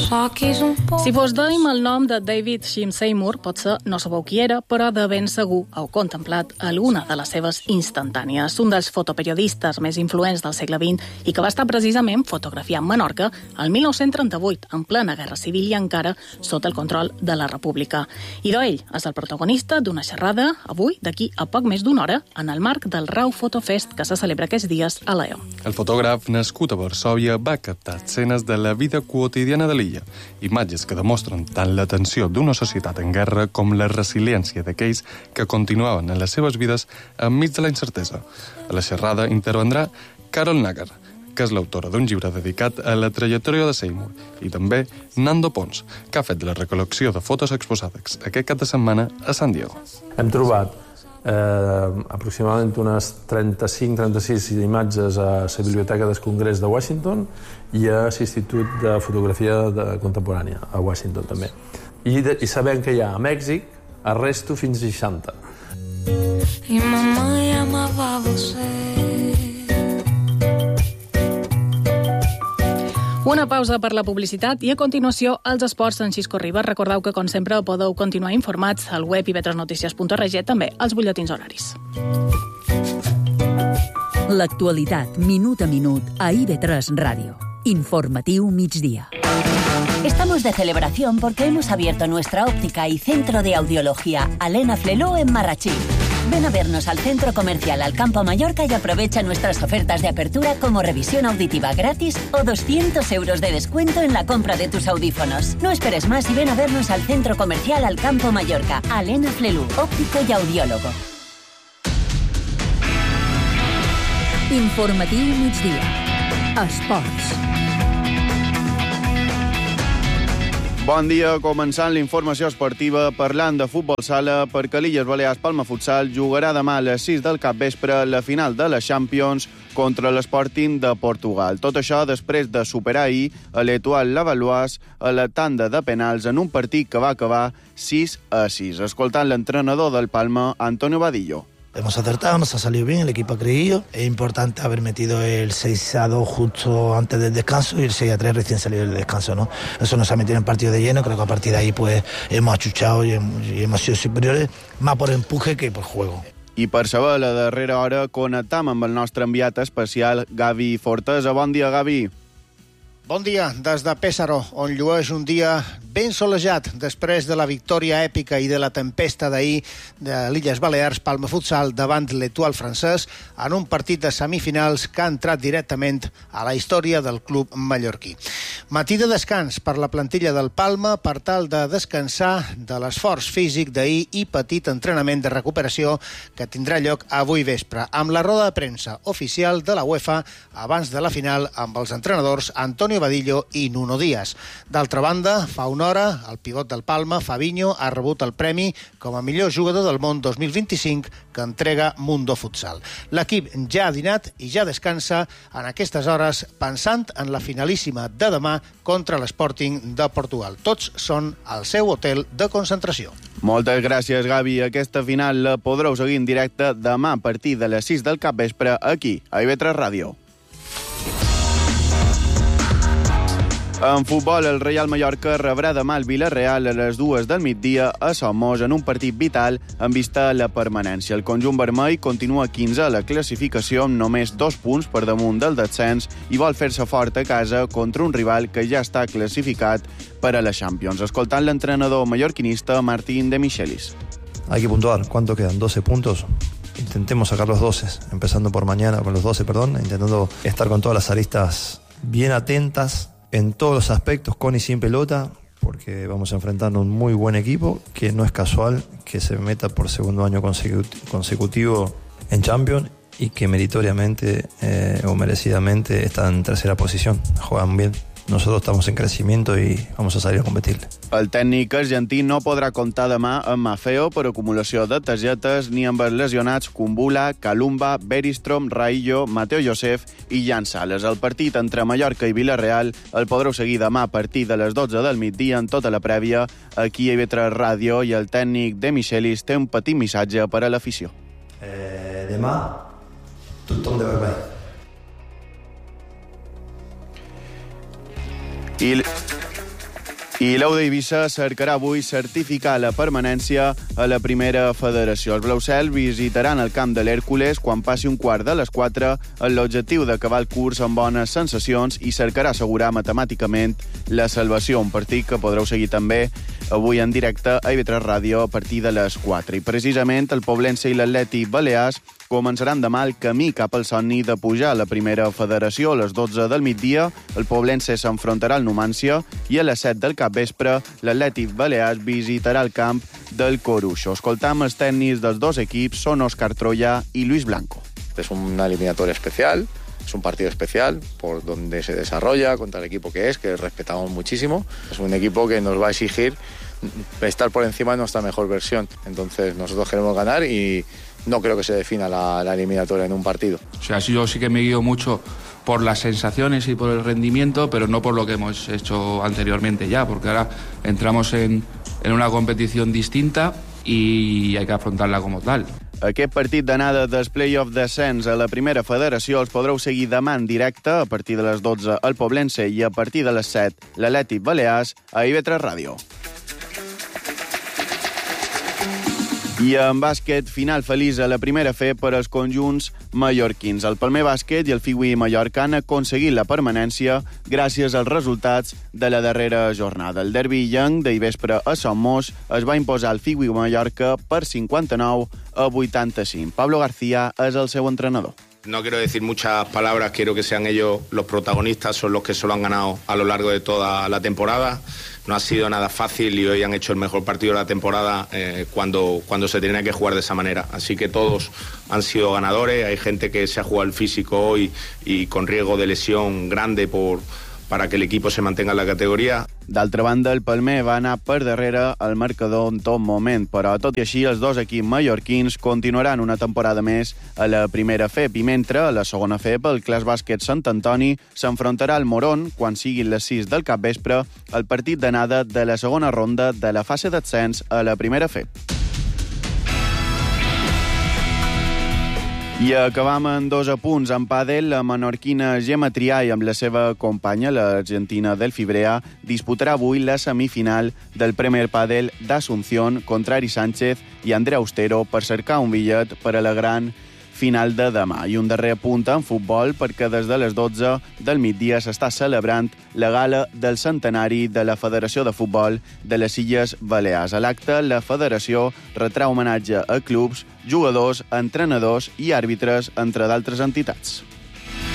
Si vos deim el nom de David Jim Seymour, potser no sabeu qui era, però de ben segur heu contemplat alguna de les seves instantànies. Un dels fotoperiodistes més influents del segle XX i que va estar precisament fotografiant Menorca el 1938, en plena Guerra Civil i encara sota el control de la República. I ell és el protagonista d'una xerrada avui, d'aquí a poc més d'una hora, en el marc del Rau Fotofest que se celebra aquests dies a Leó. El fotògraf nascut a Varsòvia va captar escenes de la vida quotidiana de l'illa, imatges que demostren tant la tensió d'una societat en guerra com la resiliència d'aquells que continuaven en les seves vides enmig de la incertesa. A la xerrada intervendrà Carol Nagar, que és l'autora d'un llibre dedicat a la trajectòria de Seymour, i també Nando Pons, que ha fet la recol·lecció de fotos exposades aquest cap de setmana a San Diego. Hem trobat aproximadament unes 35-36 imatges a la Biblioteca del Congrés de Washington i a l'Institut de Fotografia Contemporània, a Washington també. I sabem que hi ha a Mèxic, a resto fins a 60. I mamà llamava vostè. Una pausa per la publicitat i a continuació els esports d'en Xisco Ribas. Recordeu que, com sempre, podeu continuar informats al web ib3noticias.org, també als butlletins horaris. L'actualitat, minut a minut, a IB3 Ràdio. Informatiu migdia. Estamos de celebración porque hemos abierto nuestra óptica y centro de audiología Alena Fleló en Marrachí. Ven a vernos al Centro Comercial Alcampo Mallorca y aprovecha nuestras ofertas de apertura como revisión auditiva gratis o 200 euros de descuento en la compra de tus audífonos. No esperes más y ven a vernos al Centro Comercial Alcampo Mallorca. Alena Flelú, óptico y audiólogo. Informatiu migdia. Esports. Bon dia, començant la informació esportiva parlant de futbol sala perquè l'Illes Balears Palma Futsal jugarà demà a les 6 del capvespre la final de la Champions contra l'Sporting de Portugal. Tot això després de superar ahir a l'Etoile Lavalloise a la tanda de penals en un partit que va acabar 6-6. Escoltant l'entrenador del Palma, Antonio Vadillo. Hemos acertado, nos ha salido bien, el equipo ha creído. Es importante haber metido el 6-2 justo antes del descanso y el 6-3 recién salido del descanso, ¿no? Eso nos ha metido en partido de lleno, creo que a partir de ahí pues hemos achuchado y hemos sido superiores, más por empuje que por juego. I per saber la darrera hora connectam amb el nostre enviat especial Gavi Fortesa. Bon dia, Gavi. Bon dia, des de Pésaro, on llueix un dia ben solejat després de la victòria èpica i de la tempesta d'ahir de l'Illes Balears Palma Futsal davant l'Etoile francès en un partit de semifinals que ha entrat directament a la història del club mallorquí. Matí de descans per la plantilla del Palma per tal de descansar de l'esforç físic d'ahir i petit entrenament de recuperació que tindrà lloc avui vespre, amb la roda de premsa oficial de la UEFA abans de la final amb els entrenadors Antonio Vadillo i Nuno Díaz. D'altra banda, fa una hora, el pivot del Palma, Fabinho, ha rebut el premi com a millor jugador del món 2025 que entrega Mundo Futsal. L'equip ja ha dinat i ja descansa en aquestes hores pensant en la finalíssima de demà contra l'Sporting de Portugal. Tots són al seu hotel de concentració. Moltes gràcies, Gavi. Aquesta final la podreu seguir en directe demà a partir de les 6 del capvespre aquí, a IB3 Ràdio. En futbol, el Real Mallorca rebrà demà el Villarreal a les 2 del migdia a Somos en un partit vital en vista a la permanència. El conjunt vermell continua 15 a la classificació amb només 2 punts per damunt del descens i vol fer-se fort a casa contra un rival que ja està classificat per a la Champions. Escoltant l'entrenador mallorquinista Martín de Michelis. Hay que puntuar. ¿Cuánto quedan? 12 puntos. Intentemos sacar los 12, empezando por mañana con los 12, intentando estar con todas las aristas bien atentas en todos los aspectos, con y sin pelota, porque vamos a enfrentar a un muy buen equipo, que no es casual que se meta por segundo año consecutivo en Champions y que meritoriamente o merecidamente está en tercera posición. Juegan bien. Nosotros estamos en crecimiento y vamos a salir a competir. El tècnic argentí no podrà comptar demà amb Maffeo per acumulació de targetes ni amb els lesionats Kumbula, Kalumba, Beristrom, Raillo, Mateo Josef i Jan Sales. El partit entre Mallorca i Villarreal el podreu seguir demà a partir de les 12 del migdia en tota la prèvia aquí a IB3 Ràdio i el tècnic de Michelis té un petit missatge per a l'afició. Demà tothom de vermell. I l'Eu d'Eivissa cercarà avui certificar la permanència a la primera federació. Els Blaucel visitaran el camp de l'Hèrcules quan passi un quart de les 4 amb l'objectiu d'acabar el curs amb bones sensacions i cercarà assegurar matemàticament la salvació. Un partit que podreu seguir també avui en directe a IB3 Ràdio a partir de les 4. I precisament el Poblense i l'Atlètic Balears començaran demà el camí cap al somni de pujar a la primera federació. A les 12 del migdia el Poblense s'enfrontarà al Numància i a les 7 del capvespre l'Atlètic Balears visitarà el camp del Coruxo. Escoltam els tècnics dels dos equips, són Òscar Troya i Luis Blanco. Es una eliminatoria especial, es un partido especial por donde se desarrolla, contra el equipo que respetamos muchísimo. Es un equipo que nos va a exigir estar por encima de nuestra mejor versión. Entonces nosotros queremos ganar y no creo que se defina la eliminatoria en un partido. O sea, yo sí que me guío mucho por las sensaciones y por el rendimiento, pero no por lo que hemos hecho anteriormente ya, porque ahora entramos en una competición distinta y hay que afrontarla como tal. Aquest partit d'anada dels play-off d'ascens a la primera federació els podreu seguir demà en directe a partir de les 12 al Poblense i a partir de les 7 l'Atlètic Balears a IB3 Ràdio. I en bàsquet, final feliç a la primera F per als conjunts mallorquins. El Palmer Bàsquet i el Figui Mallorca han aconseguit la permanència gràcies als resultats de la darrera jornada. El derbi llenc d'ahir vespre a Somos es va imposar al Figui Mallorca per 59 a 85. Pablo García és el seu entrenador. No quiero decir muchas palabras, quiero que sean ellos los protagonistas, son los que se lo han ganado a lo largo de toda la temporada. No ha sido nada fácil y hoy han hecho el mejor partido de la temporada cuando se tenía que jugar de esa manera. Así que todos han sido ganadores, hay gente que se ha jugado el físico hoy y con riesgo de lesión grande para que el equipo se mantenga en la categoria. D'altra banda, el Palmer va anar per darrere al marcador en tot moment, però tot i així els dos equips mallorquins continuaran una temporada més a la primera FEP i mentre a la segona FEP el Clas Bàsquet Sant Antoni s'enfrontarà al Moron quan siguin les 6 del capvespre al partit d'anada de la segona ronda de la fase d'ascens a la primera FEP. I acabam en 2 apunts. En pàdel, la menorquina Gemma Triay amb la seva companya, l'argentina Delphi Brea, disputarà avui la semifinal del Premier Pàdel d'Asunción contra Ari Sánchez i Andrea Austero per cercar un bitllet per a la gran final de demà. I un darrer apunt en futbol perquè des de les 12 del migdia s'està celebrant la gala del centenari de la Federació de Futbol de les Illes Balears. A l'acte, la federació retrà homenatge a clubs, jugadors, entrenadors i àrbitres, entre d'altres entitats.